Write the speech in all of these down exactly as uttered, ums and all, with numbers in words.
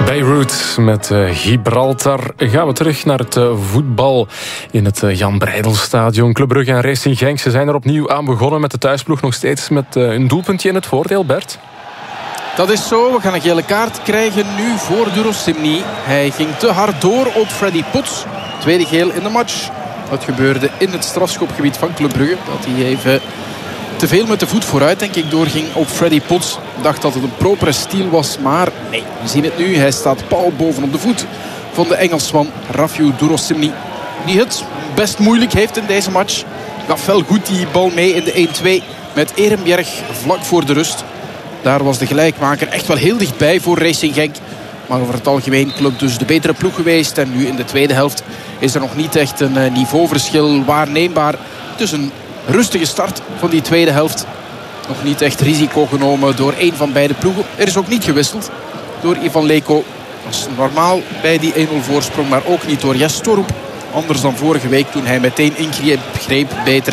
Beirut met uh, Gibraltar. Gaan we terug naar het uh, voetbal in het uh, Jan Breidel-stadion. Club Brugge en Racing Genk, ze zijn er opnieuw aan begonnen met de thuisploeg. Nog steeds met uh, een doelpuntje in het voordeel, Bert. Dat is zo. We gaan een gele kaart krijgen nu voor Durosimny. Hij ging te hard door op Freddy Pots. Tweede geel in de match. Dat gebeurde in het strafschopgebied van Club Brugge. Dat hij even te veel met de voet vooruit, denk ik, doorging op Freddy Pots. Dacht dat het een propere stiel was, maar nee, we zien het nu. Hij staat pal bovenop de voet van de Engelsman Rafiu Durosimny, die het best moeilijk heeft in deze match. Gaf wel goed die bal mee in de één twee met Ehrenberg vlak voor de rust. Daar was de gelijkmaker echt wel heel dichtbij voor Racing Genk. Maar over het algemeen Club dus de betere ploeg geweest. En nu in de tweede helft is er nog niet echt een niveauverschil waarneembaar. Dus een rustige start van die tweede helft. Nog niet echt risico genomen door één van beide ploegen. Er is ook niet gewisseld door Ivan Leko. Dat is normaal bij die één nul voorsprong. Maar ook niet door Jes Torup. Anders dan vorige week toen hij meteen ingreep beter.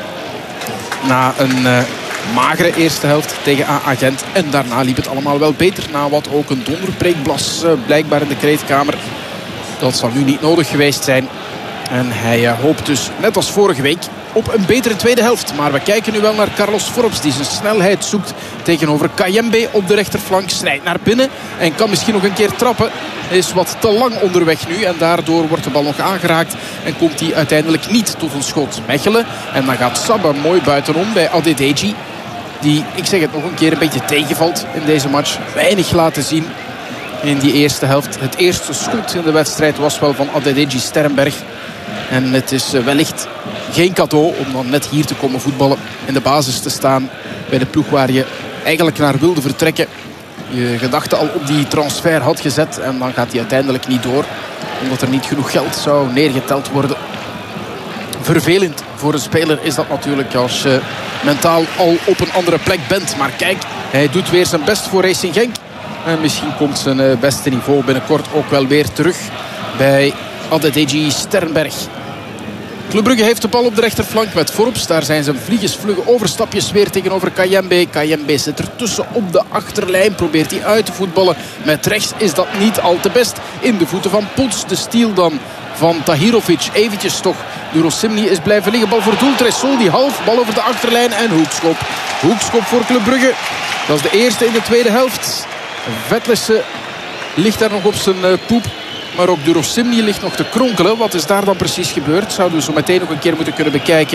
Na een uh, magere eerste helft tegen A Gent. En daarna liep het allemaal wel beter. Na wat ook een donderpreekblas uh, blijkbaar in de kleedkamer. Dat zal nu niet nodig geweest zijn. En hij uh, hoopt dus, net als vorige week, op een betere tweede helft. Maar we kijken nu wel naar Carlos Forbes, die zijn snelheid zoekt tegenover Kayembe op de rechterflank. Snijdt naar binnen en kan misschien nog een keer trappen. Hij is wat te lang onderweg nu en daardoor wordt de bal nog aangeraakt. En komt hij uiteindelijk niet tot een schot. Mechelen. En dan gaat Sabba mooi buitenom bij Adedeji. Die, ik zeg het nog een keer, een beetje tegenvalt in deze match. Weinig laten zien in die eerste helft. Het eerste schot in de wedstrijd was wel van Adedeji Sterrenberg. En het is wellicht geen cadeau om dan net hier te komen voetballen. In de basis te staan bij de ploeg waar je eigenlijk naar wilde vertrekken. Je gedachten al op die transfer had gezet. En dan gaat hij uiteindelijk niet door. Omdat er niet genoeg geld zou neergeteld worden. Vervelend voor een speler is dat natuurlijk als je mentaal al op een andere plek bent. Maar kijk, hij doet weer zijn best voor Racing Genk. En misschien komt zijn beste niveau binnenkort ook wel weer terug bij Adedeji Sterrenberg. Club Brugge heeft de bal op de rechterflank met Forbes. Daar zijn zijn vliegensvlugge overstapjes weer tegenover Kayembe. Kayembe zit ertussen op de achterlijn. Probeert hij uit te voetballen. Met rechts is dat niet al te best. In de voeten van Pots. De stiel dan van Tahirovic. Eventjes toch. Durosimny is blijven liggen. Bal voor doel. Tressol die half. Bal over de achterlijn en hoekschop. Hoekschop voor Club Brugge. Dat is de eerste in de tweede helft. Vetlessen ligt daar nog op zijn uh, poep. Maar ook Durosimny ligt nog te kronkelen. Wat is daar dan precies gebeurd? Zouden we zo meteen nog een keer moeten kunnen bekijken.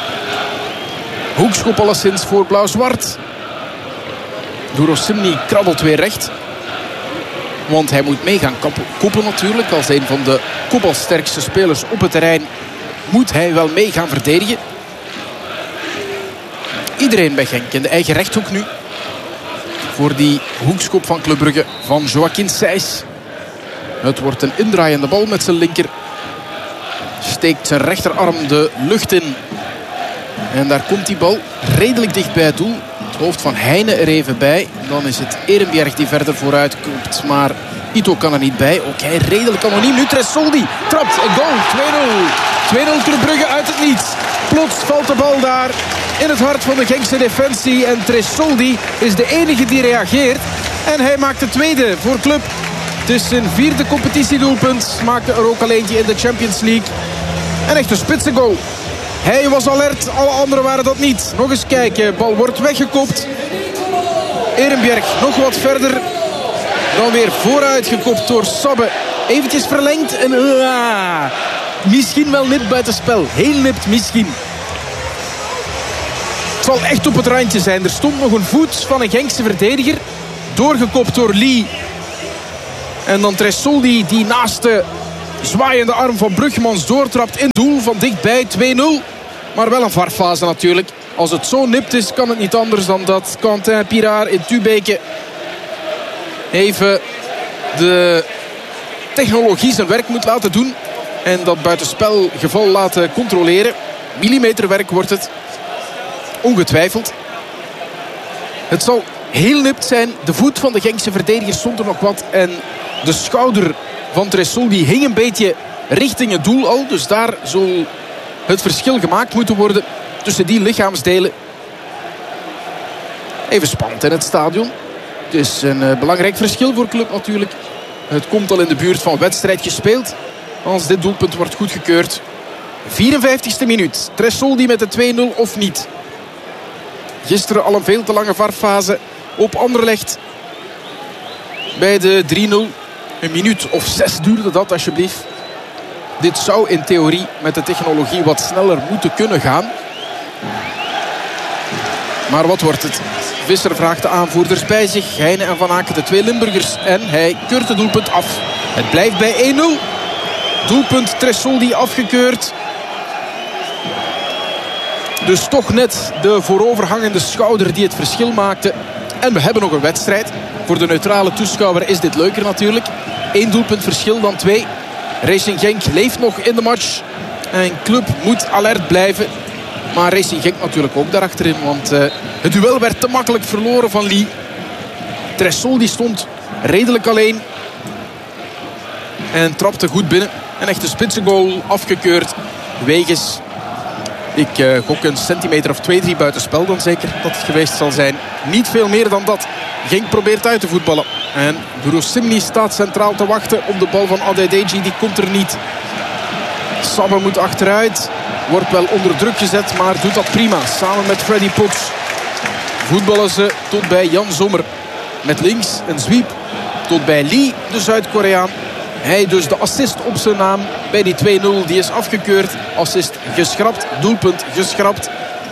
Hoekschop alleszins voor Blauw-Zwart. Durosimny krabbelt weer recht. Want hij moet mee gaan koppen natuurlijk. Als een van de kopbalsterkste spelers op het terrein moet hij wel mee gaan verdedigen. Iedereen bij Genk in de eigen rechthoek nu. Voor die hoekschop van Club Brugge van Joaquin Sijs. Het wordt een indraaiende bal met zijn linker. Steekt zijn rechterarm de lucht in. En daar komt die bal redelijk dicht bij het doel. Het hoofd van Heine er even bij. Dan is het Ehrenberg die verder vooruit komt. Maar Ito kan er niet bij. Ook hij redelijk anoniem. Nu Tressoldi trapt een goal. twee nul. twee nul Club Brugge uit het niets. Plots valt de bal daar in het hart van de Genkse defensie. En Tressoldi is de enige die reageert. En hij maakt de tweede voor Club. Het is zijn vierde competitiedoelpunt. Maakte er ook al eentje in de Champions League. En echt een spitsengoal. Hij was alert, alle anderen waren dat niet. Nog eens kijken, bal wordt weggekopt. Ehrenberg nog wat verder. Dan weer vooruit gekopt door Sabbe. Eventjes verlengd en uh, misschien wel nipt buitenspel. Heel nipt misschien. Het zal echt op het randje zijn. Er stond nog een voet van een Genkse verdediger. Doorgekopt door Lee. En dan Tressoldi die naast de zwaaiende arm van Brugmans doortrapt in het doel van dichtbij. twee nul. Maar wel een varfase natuurlijk. Als het zo nipt is, kan het niet anders dan dat Quentin Pirard in Tubeke even de technologie zijn werk moet laten doen. En dat buitenspelgeval laten controleren. Millimeterwerk wordt het. Ongetwijfeld. Het zal heel nipt zijn. De voet van de Genkse verdediger stond er nog wat. En de schouder van Tressoldi hing een beetje richting het doel al. Dus daar zal het verschil gemaakt moeten worden tussen die lichaamsdelen. Even spannend in het stadion. Het is een uh, belangrijk verschil voor club natuurlijk. Het komt al in de buurt van wedstrijd gespeeld als dit doelpunt wordt goedgekeurd. vierenvijftigste minuut. Tressoldi met de twee nul of niet. Gisteren al een veel te lange varfase op Anderlecht. Bij de drie nul. Een minuut of zes duurde dat alsjeblieft. Dit zou in theorie met de technologie wat sneller moeten kunnen gaan. Maar wat wordt het? Visser vraagt de aanvoerders bij zich. Heine en Van Aken, de twee Limburgers. En hij keurt het doelpunt af. Het blijft bij één nul. Doelpunt Tressoldi afgekeurd. Dus toch net de vooroverhangende schouder die het verschil maakte. En we hebben nog een wedstrijd. Voor de neutrale toeschouwer is dit leuker natuurlijk. Eén doelpunt verschil dan twee. Racing Genk leeft nog in de match. En club moet alert blijven. Maar Racing Genk natuurlijk ook daarachterin. Want uh, het duel werd te makkelijk verloren van Lee. Tressoldi stond redelijk alleen. En trapte goed binnen. Een echte spitsengoal afgekeurd. Wegens, ik uh, gok een centimeter of twee, drie buitenspel dan zeker dat het geweest zal zijn. Niet veel meer dan dat. Genk probeert uit te voetballen. En Durosimni staat centraal te wachten op de bal van Adedeji. Die komt er niet. Sabbe moet achteruit. Wordt wel onder druk gezet, maar doet dat prima. Samen met Freddy Potts voetballen ze tot bij Jan Sommer. Met links een sweep tot bij Lee, de Zuid-Koreaan. Hij dus de assist op zijn naam bij die twee nul. Die is afgekeurd. Assist geschrapt. Doelpunt geschrapt.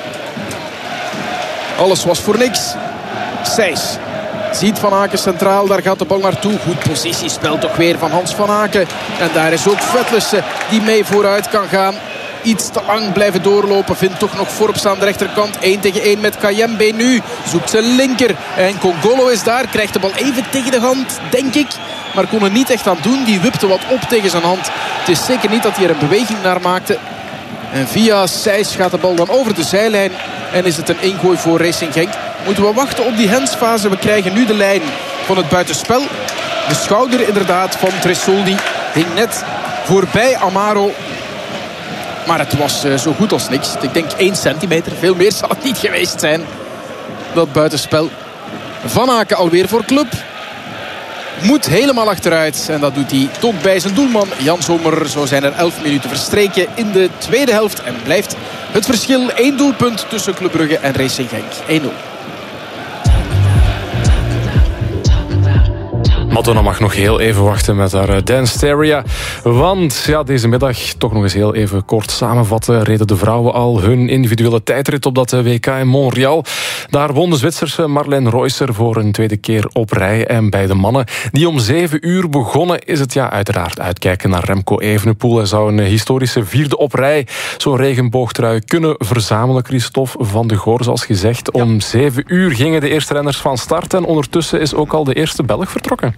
Alles was voor niks. Sijs ziet Van Aken centraal. Daar gaat de bal naartoe. Goed positiespel toch weer van Hans Van Aken. En daar is ook Vetlussen die mee vooruit kan gaan. Iets te lang blijven doorlopen. Vindt toch nog Forbes aan de rechterkant. één tegen één met Kayembe nu. Zoekt zijn linker. En Congolo is daar. Krijgt de bal even tegen de hand, denk ik. Maar kon er niet echt aan doen. Die wipte wat op tegen zijn hand. Het is zeker niet dat hij er een beweging naar maakte. En via Sijs gaat de bal dan over de zijlijn. En is het een ingooi voor Racing Genk. Moeten we wachten op die handsfase. We krijgen nu de lijn van het buitenspel. De schouder inderdaad van Tressoldi hing net voorbij Amaro. Maar het was uh, zo goed als niks. Ik denk één centimeter. Veel meer zal het niet geweest zijn. Dat buitenspel. Van Aken alweer voor club. Moet helemaal achteruit. En dat doet hij tot bij zijn doelman Jan Sommer. Zo zijn er elf minuten verstreken in de tweede helft. En blijft het verschil één doelpunt tussen Club Brugge en Racing Genk. één nul. Madonna mag nog heel even wachten met haar Dance Stereo. Want ja, deze middag, toch nog eens heel even kort samenvatten, reden de vrouwen al hun individuele tijdrit op dat W K in Montreal. Daar won de Zwitserse Marlene Reusser voor een tweede keer op rij. En bij de mannen, die om zeven uur begonnen, is het ja uiteraard uitkijken naar Remco Evenepoel. Hij zou een historische vierde op rij zo'n regenboogtrui kunnen verzamelen. Christophe van de Goor, zoals gezegd. Om ja. zeven uur gingen de eerste renners van start. En ondertussen is ook al de eerste Belg vertrokken.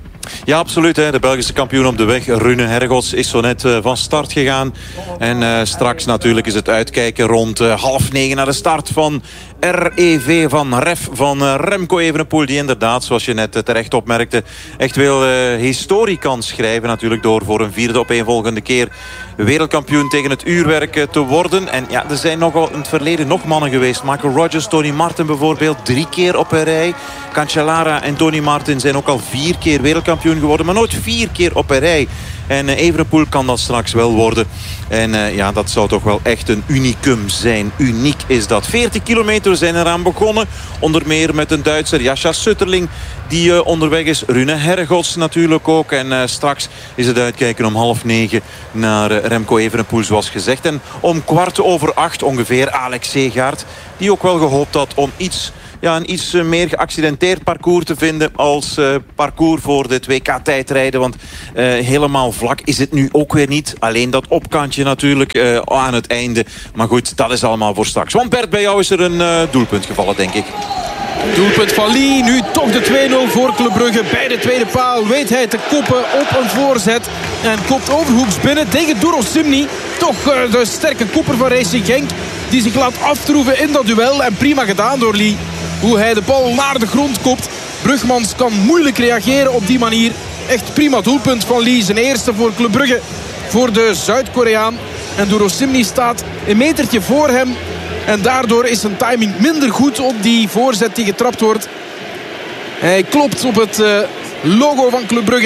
Ja, absoluut. Hè. De Belgische kampioen op de weg, Rune Hergots, is zo net uh, van start gegaan. En uh, straks natuurlijk is het uitkijken rond uh, half negen naar de start van R E V van Ref van uh, Remco Evenepoel. Die inderdaad, zoals je net uh, terecht opmerkte, echt wel uh, historie kan schrijven. Natuurlijk door voor een vierde opeenvolgende keer wereldkampioen tegen het uurwerk uh, te worden. En ja, er zijn nogal in het verleden nog mannen geweest. Michael Rogers, Tony Martin bijvoorbeeld, drie keer op een rij. Cancellara en Tony Martin zijn ook al vier keer wereldkampioen geworden, maar nooit vier keer op een rij. En uh, Evenepoel kan dat straks wel worden. En uh, ja, dat zou toch wel echt een unicum zijn. Uniek is dat. veertig kilometer zijn eraan begonnen. Onder meer met een Duitser, Jascha Sutterling, die uh, onderweg is. Rune Hergots natuurlijk ook. En uh, straks is het uitkijken om half negen naar uh, Remco Evenepoel, zoals gezegd. En om kwart over acht ongeveer Alex Segaert, die ook wel gehoopt had om iets... Ja, een iets meer geaccidenteerd parcours te vinden als uh, parcours voor dit W K-tijdrijden. Want uh, helemaal vlak is het nu ook weer niet. Alleen dat opkantje natuurlijk uh, aan het einde. Maar goed, dat is allemaal voor straks. Want Bert, bij jou is er een uh, doelpunt gevallen, denk ik. Doelpunt van Lee. Nu toch de twee nul voor Club Brugge. Bij de tweede paal weet hij te koppen op een voorzet. En kopt overhoeks binnen tegen Durosimni. Toch uh, de sterke kopper van Racing Genk. Die zich laat aftroeven in dat duel. En prima gedaan door Lee. Hoe hij de bal naar de grond kopt. Brugmans kan moeilijk reageren op die manier. Echt prima doelpunt van Lee. Zijn eerste voor Club Brugge. Voor de Zuid-Koreaan. En Durosimni staat een metertje voor hem. En daardoor is zijn timing minder goed op die voorzet die getrapt wordt. Hij klopt op het uh, logo van Club Brugge.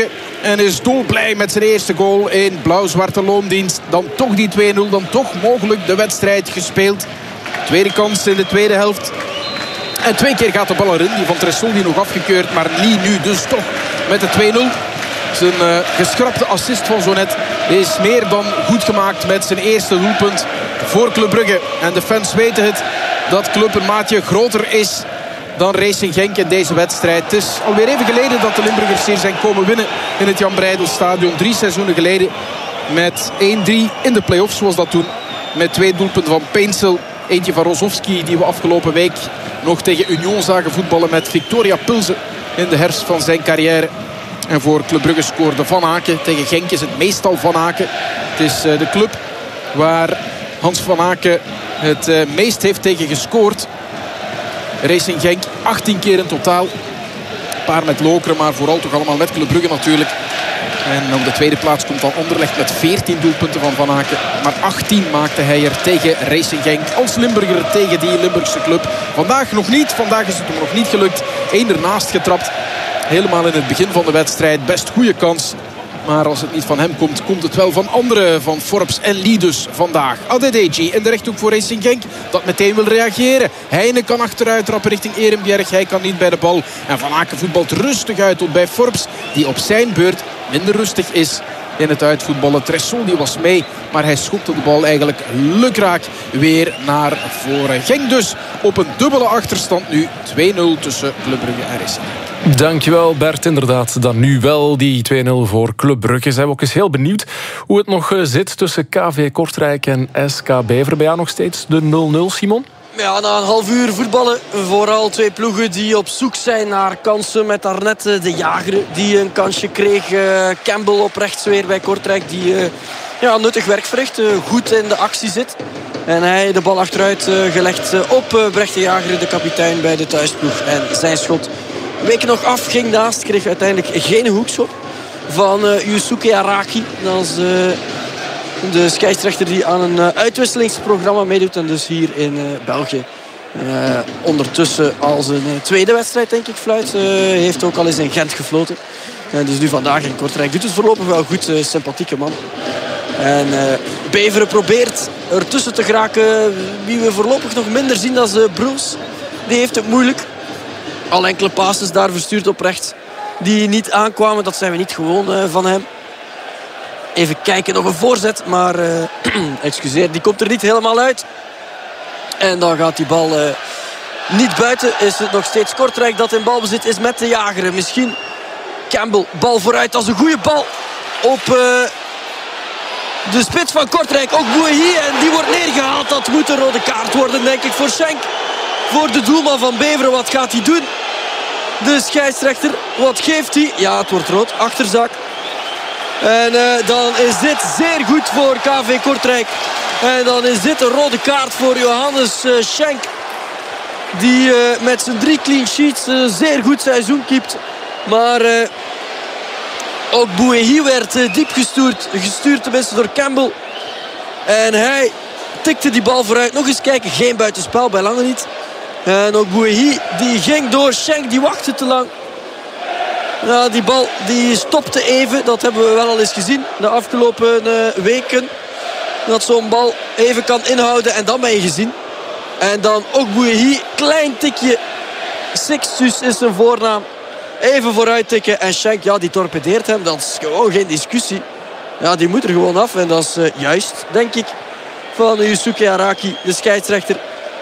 En is dolblij met zijn eerste goal in blauw-zwarte loondienst. Dan toch die twee nul. Dan toch mogelijk de wedstrijd gespeeld. Tweede kans in de tweede helft. En twee keer gaat de bal erin. Die van Tressoldi nog afgekeurd. Maar Lee nu dus toch met de twee nul. Zijn uh, geschrapte assist van zo net is meer dan goed gemaakt met zijn eerste doelpunt voor Club Brugge. En de fans weten het dat Club een maatje groter is dan Racing Genk in deze wedstrijd. Het is alweer even geleden dat de Limburgers hier zijn komen winnen in het Jan Breydel-stadion. Drie seizoenen geleden met één drie in de play-offs was dat toen. Met twee doelpunten van Peensel. Eentje van Rozovski die we afgelopen week nog tegen Union zagen voetballen met Victoria Pilsen in de herfst van zijn carrière. En voor Club Brugge scoorde Van Aken. Tegen Genk is het meestal Van Aken. Het is de club waar Hans Van Aken het meest heeft tegen gescoord. Racing Genk achttien keer in totaal. Een paar met Lokeren, maar vooral toch allemaal met Club Brugge natuurlijk. En op de tweede plaats komt dan Anderlecht met veertien doelpunten van Van Aken. Maar achttien maakte hij er tegen Racing Genk. Als Limburger tegen die Limburgse club. Vandaag nog niet. Vandaag is het hem nog niet gelukt. Eén ernaast getrapt. Helemaal in het begin van de wedstrijd. Best goede kans. Maar als het niet van hem komt, komt het wel van anderen. Van Forbes en Lee dus vandaag. Adedeji in de rechthoek voor Racing Genk. Dat meteen wil reageren. Heine kan achteruit trappen richting Ehrenbjerg. Hij kan niet bij de bal. En Van Aken voetbalt rustig uit tot bij Forbes. Die op zijn beurt minder rustig is in het uitvoetballen. Tressoldi was mee. Maar hij schopte de bal eigenlijk lukraak weer naar voren. Genk dus op een dubbele achterstand nu. twee nul tussen Club Brugge en Racing Genk. Dankjewel Bert, inderdaad. Dan nu wel die twee nul voor Club Brugge. Zijn we ook eens heel benieuwd hoe het nog zit tussen K V Kortrijk en S K Beveren. Bij jou nog steeds de nul nul, Simon? Ja, na een half uur voetballen. Vooral twee ploegen die op zoek zijn naar kansen. Met daarnet de Jager die een kansje kreeg. Campbell op rechts weer bij Kortrijk. Die ja, nuttig werk verricht. Goed in de actie zit. En hij de bal achteruit gelegd op Brecht de Jager, de kapitein bij de thuisploeg. En zijn schot week nog af, ging naast. Kreeg uiteindelijk geen hoekschop van uh, Yusuke Araki. Dat is uh, de scheidsrechter die aan een uh, uitwisselingsprogramma meedoet. En dus hier in uh, België uh, ondertussen als een uh, tweede wedstrijd denk ik fluit. Uh, heeft ook al eens in Gent gefloten. En dus nu vandaag in Kortrijk. Doet het voorlopig wel goed, uh, sympathieke man. En uh, Beveren probeert ertussen te geraken. Wie we voorlopig nog minder zien dan uh, Bruls. Die heeft het moeilijk. Al enkele passes daar verstuurd op rechts. Die niet aankwamen. Dat zijn we niet gewoon uh, van hem. Even kijken. Nog een voorzet. Maar uh, excuseer. Die komt er niet helemaal uit. En dan gaat die bal uh, niet buiten. Is het nog steeds Kortrijk dat in balbezit is met de Jager. Misschien Campbell. Bal vooruit. Dat is een goede bal. Op uh, de spits van Kortrijk. Ook Bouéhi. En die wordt neergehaald. Dat moet een rode kaart worden denk ik voor Schenk. Voor de doelman van Beveren. Wat gaat hij doen? De scheidsrechter. Wat geeft hij? Ja, het wordt rood. Achterzak. En uh, dan is dit zeer goed voor K V Kortrijk. En dan is dit een rode kaart voor Johannes uh, Schenk. Die uh, met zijn drie clean sheets een uh, zeer goed seizoen keept. Maar uh, ook Bouéhi werd uh, diep gestuurd. Gestuurd tenminste door Campbell. En hij tikte die bal vooruit. Nog eens kijken. Geen buitenspel, bij lange niet. En ook Bouéhi die ging door. Schenk die wachtte te lang. Ja, die bal die stopte even. Dat hebben we wel al eens gezien de afgelopen uh, weken. Dat zo'n bal even kan inhouden. En dan ben je gezien. En dan ook Bouéhi. Klein tikje. Sixtus is zijn voornaam. Even vooruit tikken. En Schenk, ja, die torpedeert hem. Dat is gewoon geen discussie. Ja, die moet er gewoon af. En dat is uh, juist, denk ik, van Yusuke Araki, de scheidsrechter.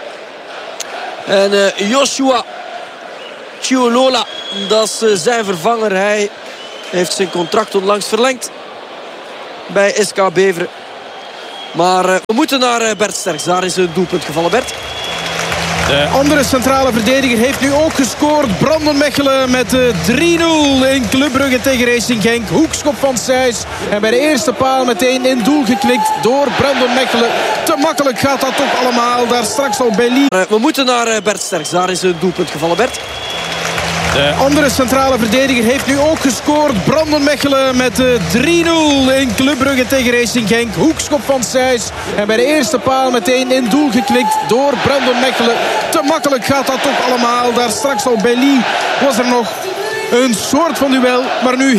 En uh, Joshua Chiolola, dat is uh, zijn vervanger. Hij heeft zijn contract onlangs verlengd bij S K Beveren. Maar uh, we moeten naar uh, Bert Sterks. Daar is een doelpunt gevallen, Bert. De andere centrale verdediger heeft nu ook gescoord. Brandon Mechelen met de drie nul in Club Brugge tegen Racing Genk. Hoekschop van Sijs. En bij de eerste paal meteen in doel geklikt door Brandon Mechelen. Te makkelijk gaat dat toch allemaal. Daar straks al bij Lee. Uh, we moeten naar uh, Bert Sterks. Daar is een doelpunt gevallen, Bert. De andere centrale verdediger heeft nu ook gescoord. Brandon Mechelen met de drie nul in Club Brugge tegen Racing Genk. Hoekschop van Sijs. En bij de eerste paal meteen in doel geklikt door Brandon Mechelen. Te makkelijk gaat dat toch allemaal. Daar straks al bij Lee was er nog een soort van duel. Maar nu